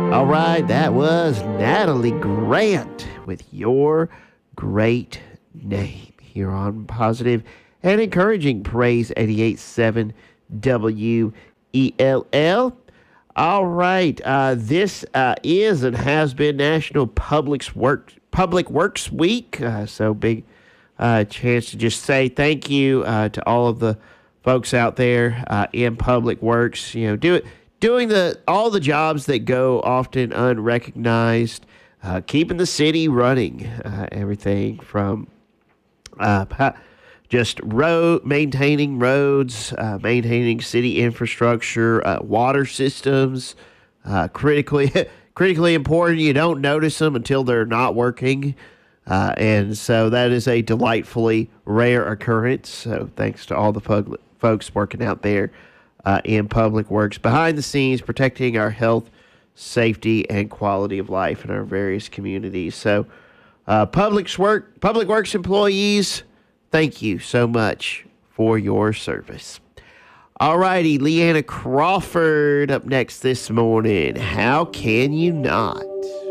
All right, that was Natalie Grant with Your Great Name here on Positive and Encouraging Praise 88.7 WELL. All right, this is and has been National Public Works Week, so big chance to just say thank you to all of the folks out there in public works. Doing all the jobs that go often unrecognized, keeping the city running, everything from just maintaining roads, maintaining city infrastructure, water systems, critically critically important. You don't notice them until they're not working. And so that is a delightfully rare occurrence. So thanks to all the folks working out there in public works, behind the scenes, protecting our health, safety, and quality of life in our various communities. So public works employees, thank you so much for your service. All righty, Leanna Crawford up next this morning. How can you not?